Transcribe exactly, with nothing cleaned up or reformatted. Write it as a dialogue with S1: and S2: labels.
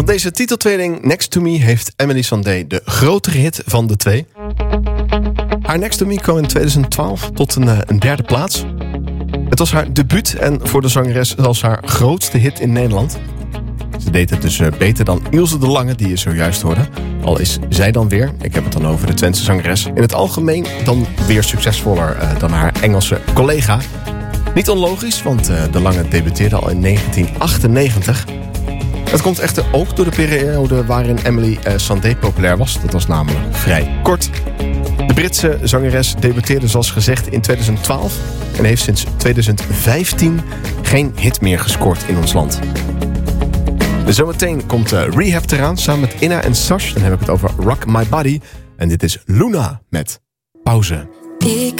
S1: Van deze titeltweeling Next to Me heeft Emily Sandé de grotere hit van de twee. Haar Next to Me kwam in twintig twaalf tot een, een derde plaats. Het was haar debuut en voor de zangeres zelfs haar grootste hit in Nederland. Ze deed het dus beter dan Ilse de Lange, die je zojuist hoorde. Al is zij dan weer, ik heb het dan over de Twentse zangeres, in het algemeen dan weer succesvoller uh, dan haar Engelse collega. Niet onlogisch, want uh, de Lange debuteerde al in negentien achtennegentig. Het komt echter ook door de periode waarin Emily uh, Sandé populair was. Dat was namelijk vrij kort. De Britse zangeres debuteerde zoals gezegd in twintig twaalf... en heeft sinds twintig vijftien geen hit meer gescoord in ons land. Zometeen komt uh, Rehab eraan samen met Inna en Sash. Dan heb ik het over Rock My Body. En dit is Luna met Pauze.
S2: Ik